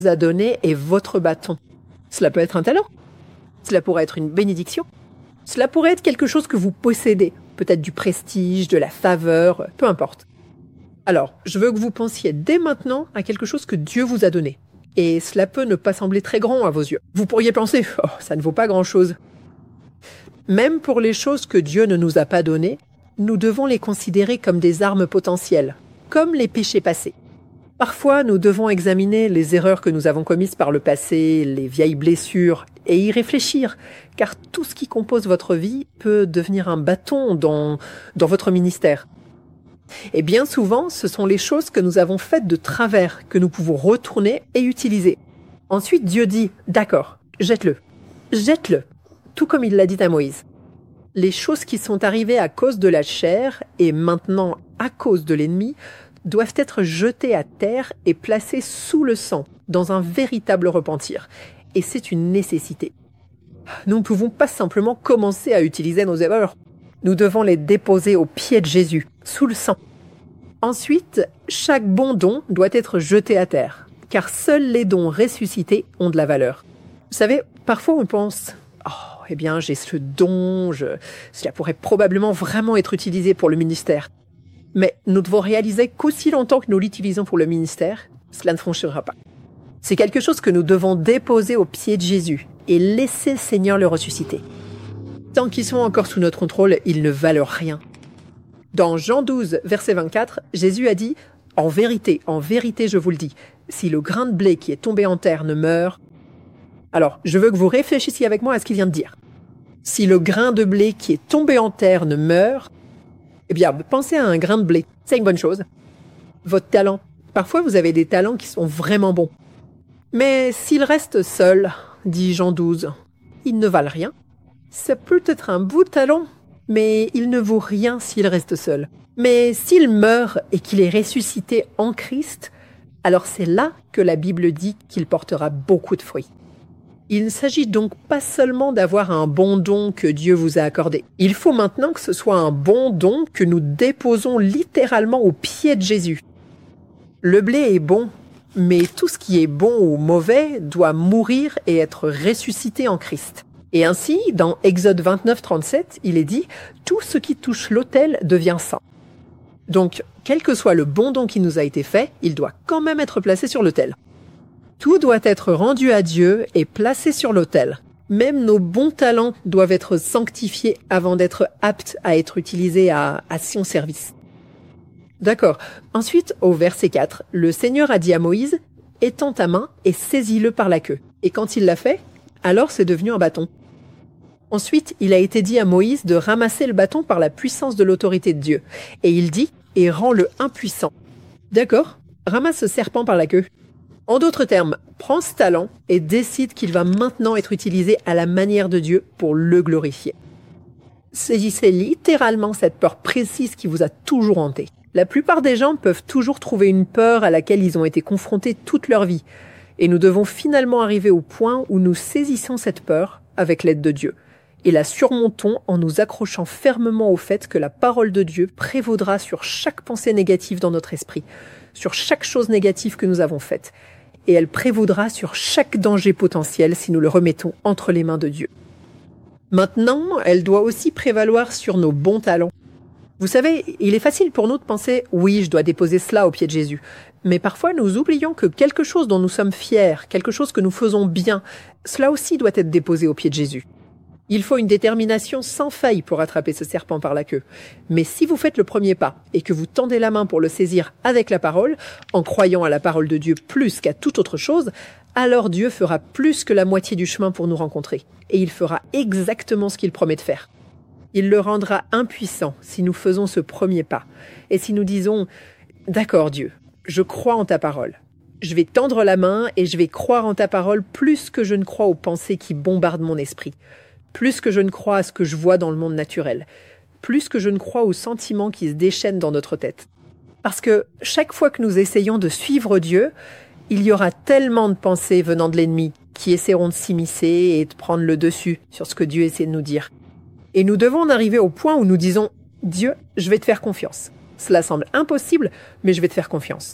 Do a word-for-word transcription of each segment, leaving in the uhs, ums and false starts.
a donné est votre bâton. Cela peut être un talent. Cela pourrait être une bénédiction. Cela pourrait être quelque chose que vous possédez, peut-être du prestige, de la faveur, peu importe. Alors, je veux que vous pensiez dès maintenant à quelque chose que Dieu vous a donné. Et cela peut ne pas sembler très grand à vos yeux. Vous pourriez penser, oh, ça ne vaut pas grand-chose. Même pour les choses que Dieu ne nous a pas données, nous devons les considérer comme des armes potentielles, comme les péchés passés. Parfois, nous devons examiner les erreurs que nous avons commises par le passé, les vieilles blessures, et y réfléchir, car tout ce qui compose votre vie peut devenir un bâton dans, dans votre ministère. Et bien souvent, ce sont les choses que nous avons faites de travers que nous pouvons retourner et utiliser. Ensuite, Dieu dit « D'accord, jette-le, jette-le », tout comme il l'a dit à Moïse. Les choses qui sont arrivées à cause de la chair et maintenant à cause de l'ennemi doivent être jetées à terre et placées sous le sang, dans un véritable repentir. Et c'est une nécessité. Nous ne pouvons pas simplement commencer à utiliser nos erreurs. Nous devons les déposer aux pieds de Jésus, sous le sang. Ensuite, chaque bon don doit être jeté à terre, car seuls les dons ressuscités ont de la valeur. Vous savez, parfois on pense « Oh, eh bien, j'ai ce don, je... cela pourrait probablement vraiment être utilisé pour le ministère. » Mais nous devons réaliser qu'aussi longtemps que nous l'utilisons pour le ministère, cela ne fonctionnera pas. C'est quelque chose que nous devons déposer aux pieds de Jésus et laisser le Seigneur le ressusciter. Tant qu'ils sont encore sous notre contrôle, ils ne valent rien. Dans Jean douze, verset vingt-quatre, Jésus a dit « En vérité, en vérité, je vous le dis, si le grain de blé qui est tombé en terre ne meurt... » Alors, je veux que vous réfléchissiez avec moi à ce qu'il vient de dire. Si le grain de blé qui est tombé en terre ne meurt, eh bien, pensez à un grain de blé. C'est une bonne chose. Votre talent. Parfois, vous avez des talents qui sont vraiment bons. Mais s'il reste seul, dit Jean douze, ils ne valent rien. Ça peut être un beau talent, mais il ne vaut rien s'il reste seul. Mais s'il meurt et qu'il est ressuscité en Christ, alors c'est là que la Bible dit qu'il portera beaucoup de fruits. Il ne s'agit donc pas seulement d'avoir un bon don que Dieu vous a accordé. Il faut maintenant que ce soit un bon don que nous déposons littéralement aux pieds de Jésus. Le blé est bon, mais tout ce qui est bon ou mauvais doit mourir et être ressuscité en Christ. Et ainsi, dans Exode vingt-neuf, trente-sept, il est dit « Tout ce qui touche l'autel devient saint ». Donc, quel que soit le bon don qui nous a été fait, il doit quand même être placé sur l'autel. Tout doit être rendu à Dieu et placé sur l'autel. Même nos bons talents doivent être sanctifiés avant d'être aptes à être utilisés à, à son service. D'accord. Ensuite, au verset quatre, le Seigneur a dit à Moïse « Étends ta main et saisis-le par la queue. » Et quand il l'a fait, alors c'est devenu un bâton. Ensuite, il a été dit à Moïse de ramasser le bâton par la puissance de l'autorité de Dieu. Et il dit « Et rends-le impuissant. » D'accord. Ramasse ce serpent par la queue. En d'autres termes, prends ce talent et décide qu'il va maintenant être utilisé à la manière de Dieu pour le glorifier. Saisissez littéralement cette peur précise qui vous a toujours hanté. La plupart des gens peuvent toujours trouver une peur à laquelle ils ont été confrontés toute leur vie. Et nous devons finalement arriver au point où nous saisissons cette peur avec l'aide de Dieu. Et la surmontons en nous accrochant fermement au fait que la parole de Dieu prévaudra sur chaque pensée négative dans notre esprit, sur chaque chose négative que nous avons faite. Et elle prévaudra sur chaque danger potentiel si nous le remettons entre les mains de Dieu. Maintenant, elle doit aussi prévaloir sur nos bons talents. Vous savez, il est facile pour nous de penser « oui, je dois déposer cela au pied de Jésus ». Mais parfois, nous oublions que quelque chose dont nous sommes fiers, quelque chose que nous faisons bien, cela aussi doit être déposé au pied de Jésus. Il faut une détermination sans faille pour attraper ce serpent par la queue. Mais si vous faites le premier pas et que vous tendez la main pour le saisir avec la parole, en croyant à la parole de Dieu plus qu'à toute autre chose, alors Dieu fera plus que la moitié du chemin pour nous rencontrer. Et il fera exactement ce qu'il promet de faire. Il le rendra impuissant si nous faisons ce premier pas. Et si nous disons « D'accord Dieu, je crois en ta parole. Je vais tendre la main et je vais croire en ta parole plus que je ne crois aux pensées qui bombardent mon esprit. Plus que je ne crois à ce que je vois dans le monde naturel. Plus que je ne crois aux sentiments qui se déchaînent dans notre tête. Parce que chaque fois que nous essayons de suivre Dieu, il y aura tellement de pensées venant de l'ennemi qui essaieront de s'immiscer et de prendre le dessus sur ce que Dieu essaie de nous dire. Et nous devons en arriver au point où nous disons « Dieu, je vais te faire confiance. Cela semble impossible, mais je vais te faire confiance. »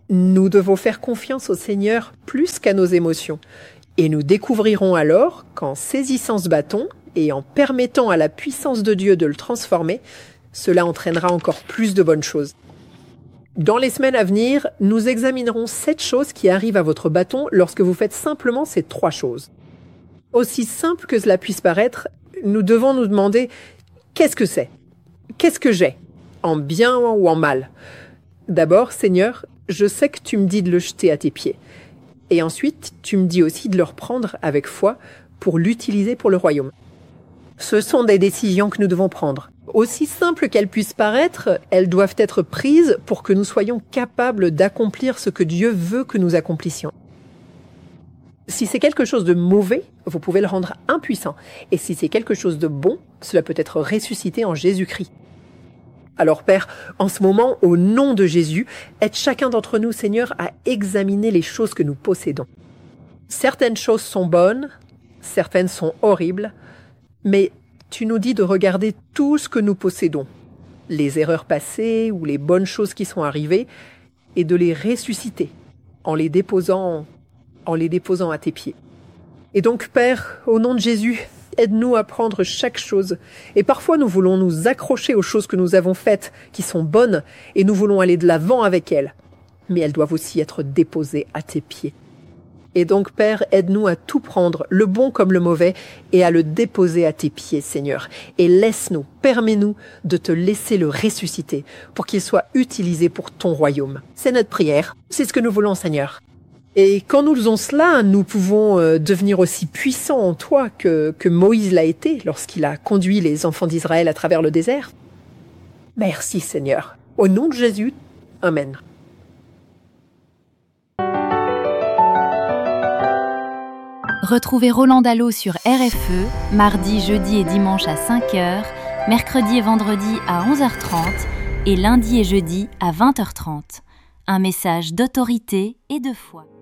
Nous devons faire confiance au Seigneur plus qu'à nos émotions. Et nous découvrirons alors qu'en saisissant ce bâton et en permettant à la puissance de Dieu de le transformer, cela entraînera encore plus de bonnes choses. Dans les semaines à venir, nous examinerons sept choses qui arrivent à votre bâton lorsque vous faites simplement ces trois choses. Aussi simple que cela puisse paraître, nous devons nous demander « Qu'est-ce que c'est ? Qu'est-ce que j'ai ? En bien ou en mal ?» D'abord, Seigneur, je sais que tu me dis de le jeter à tes pieds. Et ensuite, tu me dis aussi de le reprendre avec foi pour l'utiliser pour le royaume. Ce sont des décisions que nous devons prendre. Aussi simples qu'elles puissent paraître, elles doivent être prises pour que nous soyons capables d'accomplir ce que Dieu veut que nous accomplissions. Si c'est quelque chose de mauvais, vous pouvez le rendre impuissant. Et si c'est quelque chose de bon, cela peut être ressuscité en Jésus-Christ. Alors Père, en ce moment, au nom de Jésus, aide chacun d'entre nous, Seigneur, à examiner les choses que nous possédons. Certaines choses sont bonnes, certaines sont horribles, mais tu nous dis de regarder tout ce que nous possédons, les erreurs passées ou les bonnes choses qui sont arrivées, et de les ressusciter en les déposant, en les déposant à tes pieds. Et donc, Père, au nom de Jésus, aide-nous à prendre chaque chose. Et parfois, nous voulons nous accrocher aux choses que nous avons faites, qui sont bonnes, et nous voulons aller de l'avant avec elles. Mais elles doivent aussi être déposées à tes pieds. Et donc, Père, aide-nous à tout prendre, le bon comme le mauvais, et à le déposer à tes pieds, Seigneur. Et laisse-nous, permets-nous de te laisser le ressusciter pour qu'il soit utilisé pour ton royaume. C'est notre prière, c'est ce que nous voulons, Seigneur. Et quand nous faisons cela, nous pouvons euh, devenir aussi puissants en toi que, que Moïse l'a été lorsqu'il a conduit les enfants d'Israël à travers le désert. Merci, Seigneur. Au nom de Jésus, Amen. Retrouvez Roland Dallot sur R F E, mardi, jeudi et dimanche à cinq heures, mercredi et vendredi à onze heures trente et lundi et jeudi à vingt heures trente. Un message d'autorité et de foi.